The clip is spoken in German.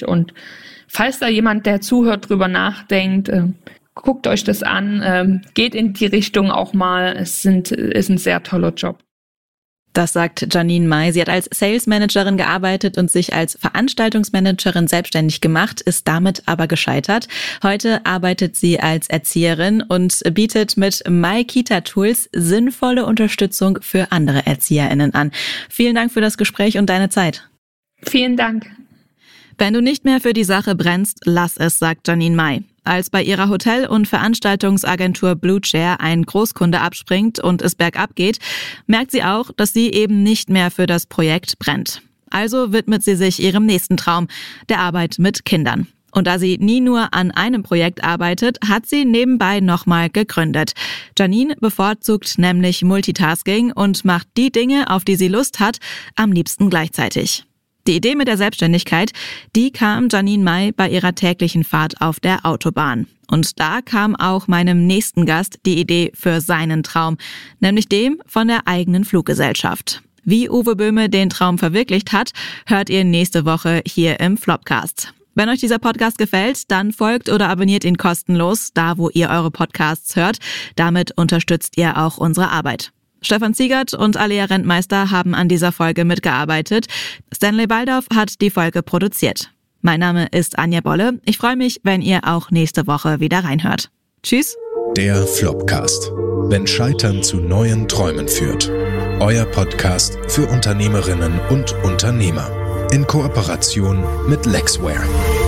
euch. Und falls da jemand, der zuhört, drüber nachdenkt, guckt euch das an, geht in die Richtung auch mal. Ist ein sehr toller Job. Das sagt Janine May. Sie hat als Sales Managerin gearbeitet und sich als Veranstaltungsmanagerin selbstständig gemacht, ist damit aber gescheitert. Heute arbeitet sie als Erzieherin und bietet mit My Kita Tools sinnvolle Unterstützung für andere ErzieherInnen an. Vielen Dank für das Gespräch und deine Zeit. Vielen Dank. Wenn du nicht mehr für die Sache brennst, lass es, sagt Janine May. Als bei ihrer Hotel- und Veranstaltungsagentur Blue Chair ein Großkunde abspringt und es bergab geht, merkt sie auch, dass sie eben nicht mehr für das Projekt brennt. Also widmet sie sich ihrem nächsten Traum, der Arbeit mit Kindern. Und da sie nie nur an einem Projekt arbeitet, hat sie nebenbei nochmal gegründet. Janine bevorzugt nämlich Multitasking und macht die Dinge, auf die sie Lust hat, am liebsten gleichzeitig. Die Idee mit der Selbstständigkeit, die kam Janine May bei ihrer täglichen Fahrt auf der Autobahn. Und da kam auch meinem nächsten Gast die Idee für seinen Traum, nämlich dem von der eigenen Fluggesellschaft. Wie Uwe Böhme den Traum verwirklicht hat, hört ihr nächste Woche hier im Flopcast. Wenn euch dieser Podcast gefällt, dann folgt oder abonniert ihn kostenlos, da wo ihr eure Podcasts hört. Damit unterstützt ihr auch unsere Arbeit. Stefan Ziegert und Alea Rentmeister haben an dieser Folge mitgearbeitet. Stanley Baldauf hat die Folge produziert. Mein Name ist Anja Bolle. Ich freue mich, wenn ihr auch nächste Woche wieder reinhört. Tschüss. Der Flopcast. Wenn Scheitern zu neuen Träumen führt. Euer Podcast für Unternehmerinnen und Unternehmer. In Kooperation mit Lexware.